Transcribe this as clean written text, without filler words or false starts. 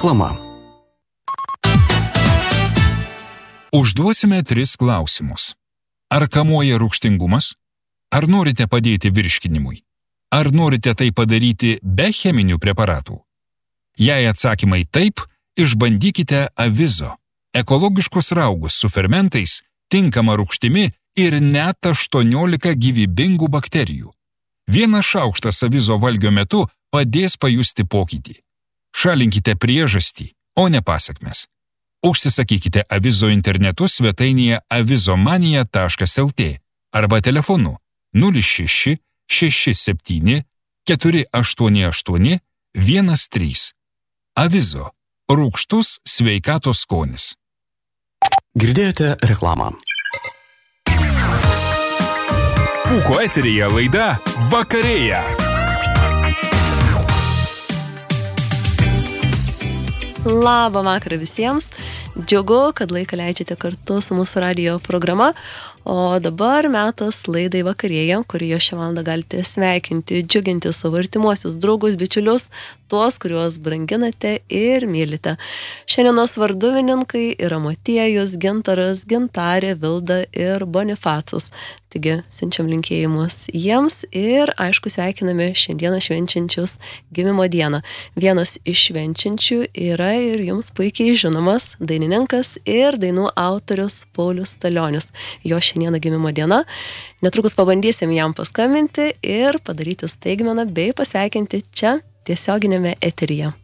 Reklama. Užduosime 3 klausimus. Ar kamuoja rūgštingumas? Ar norite padėti virškinimui? Ar norite tai padaryti be cheminių preparatų? Jei atsakymai taip, išbandykite Avizo. Ekologiškus raugus su fermentais, tinkama rūgštimi ir net 18 gyvybingų bakterijų. Vienas šaukštas Avizo valgio metu padės pajusti pokytį. Šalinkite priežastį, o ne pasekmes. Užsisakykite Avizo internetu svetainėje avizomanija.lt arba telefonu 06 67 488 13. Avizo. Rūgštus sveikatos skonis. Girdėjote reklamą. Pūko eteryje laida Vakarėja. Labą vakarą visiems. Džiugu, kad laiką leidžiate kartu su mūsų radijo programa, o dabar metas laidai Vakarėja, kurioje šią valandą galite sveikinti, džiuginti savo artimuosius draugus, bičiulius, tuos, kuriuos branginate ir mylite. Šiandienos varduvininkai yra Motiejus, Gintaras, Gintarė, Vilda ir Bonifacas. Taigi, siunčiam linkėjimus jiems ir, aišku, sveikiname šiandieną švenčiančius gimimo dieną. Vienas iš švenčiančių yra ir jums puikiai žinomas dainininkas ir dainų autorius Paulius Stalionis. Jo šiandieną gimimo diena. Netrukus pabandysim jam paskambinti ir padaryti staigmeną bei pasveikinti čia tiesioginėme eteryje.